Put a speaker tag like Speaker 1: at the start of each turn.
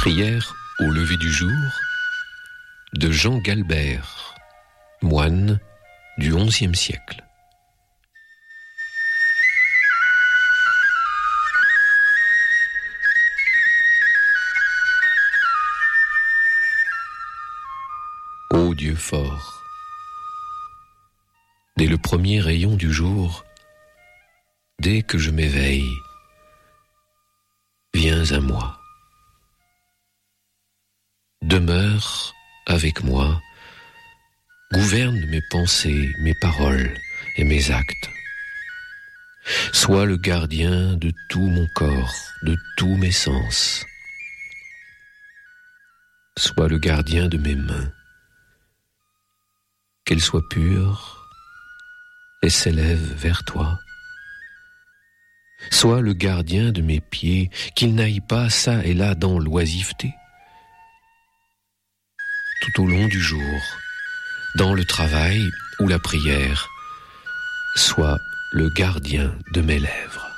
Speaker 1: Prière au lever du jour de Jean Galbert, moine du XIe siècle. Ô Dieu fort, dès le premier rayon du jour, dès que je m'éveille, viens à moi. Demeure avec moi, gouverne mes pensées, mes paroles et mes actes. Sois le gardien de tout mon corps, de tous mes sens. Sois le gardien de mes mains, qu'elles soient pures et s'élèvent vers toi. Sois le gardien de mes pieds, qu'ils n'aillent pas çà et là dans l'oisiveté. Tout au long du jour, dans le travail ou la prière, sois le gardien de mes lèvres.